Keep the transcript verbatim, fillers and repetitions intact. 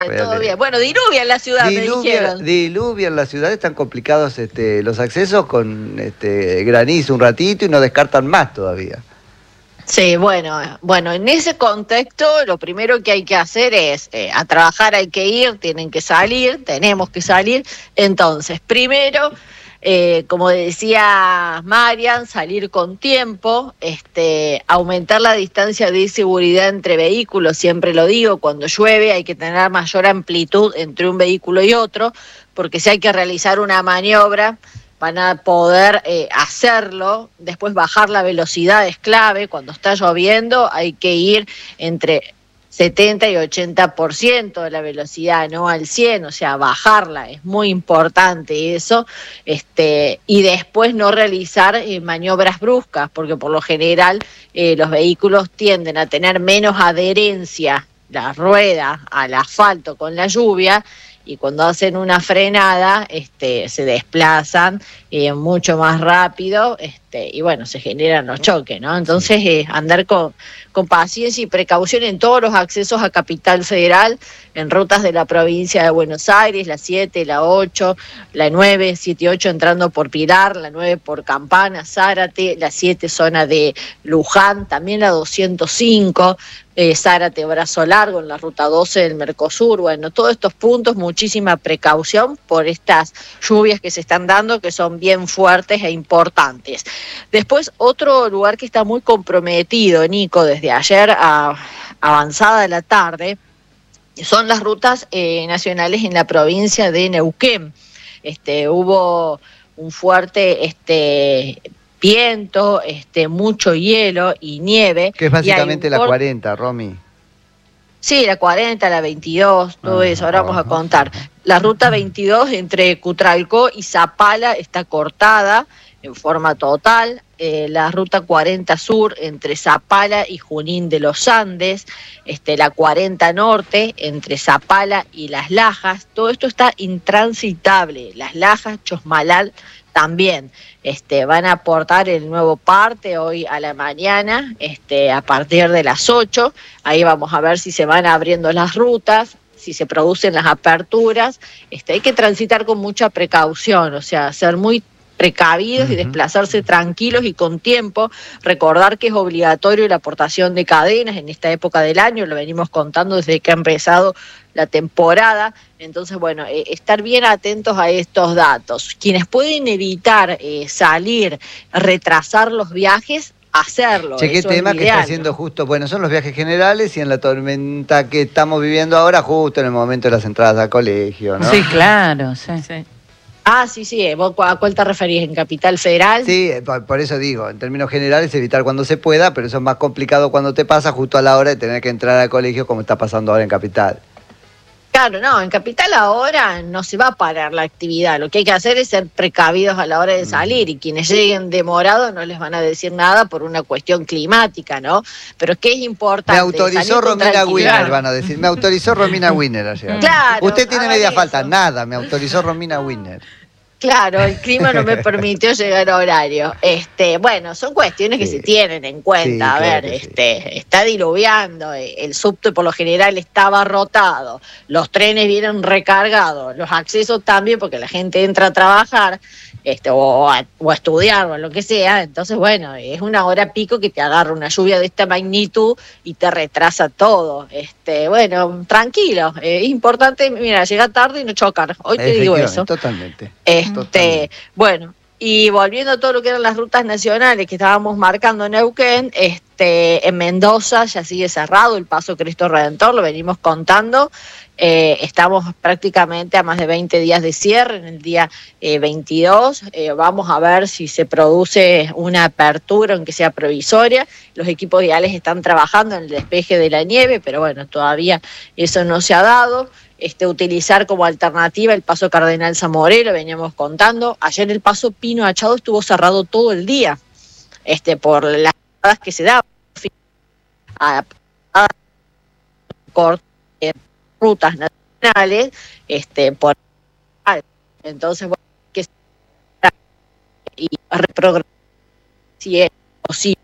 Todo bien. Bueno, diluvia en la ciudad, diluvia, me dijeron. Diluvia en la ciudad, están complicados este, los accesos con este, granizo un ratito y no descartan más todavía. Sí, bueno, bueno, en ese contexto lo primero que hay que hacer es, eh, a trabajar hay que ir, tienen que salir, tenemos que salir. Entonces, primero, eh, como decía Marian, salir con tiempo, este, aumentar la distancia de seguridad entre vehículos, siempre lo digo, cuando llueve hay que tener mayor amplitud entre un vehículo y otro, porque si hay que realizar una maniobra, van a poder eh, hacerlo. Después bajar la velocidad es clave, cuando está lloviendo hay que ir entre setenta y ochenta por ciento de la velocidad, no al cien, o sea, bajarla, es muy importante eso, este, y después no realizar eh, maniobras bruscas, porque por lo general eh, los vehículos tienden a tener menos adherencia, la rueda al asfalto con la lluvia, y cuando hacen una frenada este, se desplazan eh, mucho más rápido este, y bueno, se generan los choques, ¿no? Entonces eh, andar con, con paciencia y precaución en todos los accesos a Capital Federal, en rutas de la provincia de Buenos Aires, la siete, la ocho, la nueve, siete y ocho entrando por Pilar, la nueve por Campana, Zárate, la siete zona de Luján, también la doscientos cinco, Eh, Zárate, Brazo Largo, en la ruta doce del Mercosur. Bueno, todos estos puntos, muchísima precaución por estas lluvias que se están dando, que son bien fuertes e importantes. Después, otro lugar que está muy comprometido, Nico, desde ayer a avanzada de la tarde, son las rutas eh, nacionales en la provincia de Neuquén. Este, hubo un fuerte este, viento, este, mucho hielo y nieve. Que es básicamente la por... cuarenta, Romy. Sí, la cuarenta, la veintidós, todo ah, eso, ahora vamos a ajá, contar. ajá. La ruta veintidós entre Cutralcó y Zapala está cortada en forma total. Eh, la ruta cuarenta sur entre Zapala y Junín de los Andes, este, la cuarenta norte entre Zapala y Las Lajas, todo esto está intransitable. Las Lajas, Chosmalal también este, van a aportar el nuevo parte hoy a la mañana, este, a partir de las ocho, ahí vamos a ver si se van abriendo las rutas, si se producen las aperturas. Este, hay que transitar con mucha precaución, o sea, ser muy precavidos uh-huh. y desplazarse tranquilos y con tiempo. Recordar que es obligatorio la aportación de cadenas en esta época del año, lo venimos contando desde que ha empezado la temporada. Entonces, bueno, eh, estar bien atentos a estos datos. Quienes pueden evitar eh, salir, retrasar los viajes, hacerlo. Che, qué tema que está haciendo justo, bueno, son los viajes generales y en la tormenta que estamos viviendo ahora, justo en el momento de las entradas al colegio, ¿no? Sí, claro, sí, sí. Ah, sí, sí, ¿vos a cuál te referís? ¿En Capital Federal? Sí, por, por eso digo, en términos generales evitar cuando se pueda, pero eso es más complicado cuando te pasa justo a la hora de tener que entrar al colegio como está pasando ahora en Capital. Claro, no, en Capital ahora no se va a parar la actividad, lo que hay que hacer es ser precavidos a la hora de salir y quienes lleguen demorados no les van a decir nada por una cuestión climática, ¿no? Pero es que es importante. Me autorizó Romina Winner, van a decir, me autorizó Romina Winner a llegar. Claro, usted tiene media eso. falta, nada, me autorizó Romina Winner. Claro, el clima no me permitió llegar a horario. Este, bueno, son cuestiones que sí. se tienen en cuenta. Sí, a ver, claro este, sí. está diluviando, el subte por lo general está abarrotado, los trenes vienen recargados, los accesos también, porque la gente entra a trabajar, este, o, a, o a estudiar o a lo que sea. Entonces, bueno, es una hora pico que te agarra una lluvia de esta magnitud y te retrasa todo. Este, bueno, tranquilo, es importante, mira, llegar tarde y no chocar. Hoy te digo eso. Totalmente. Este, Totalmente. Bueno, y volviendo a todo lo que eran las rutas nacionales que estábamos marcando en Neuquén, este, en Mendoza ya sigue cerrado el paso Cristo Redentor, lo venimos contando. Eh, estamos prácticamente a más de veinte días de cierre, en el día eh, veintidós, eh, vamos a ver si se produce una apertura, aunque sea provisoria. Los equipos viales están trabajando en el despeje de la nieve, pero bueno, todavía eso no se ha dado. Este, utilizar como alternativa el paso Cardenal Zamoré, lo veníamos contando. Ayer el paso Pino Achado estuvo cerrado todo el día, este, por las paradas que se daban, a, a, a, rutas nacionales, este, por entonces bueno, que y reprogramar si es posible